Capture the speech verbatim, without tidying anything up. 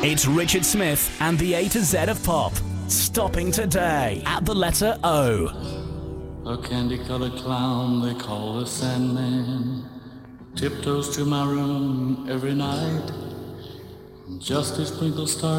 It's Richard Smith and the A to Z of pop. Stopping today at the letter O. A candy-colored clown they call the Sandman tiptoes to my room every night just to sprinkle stars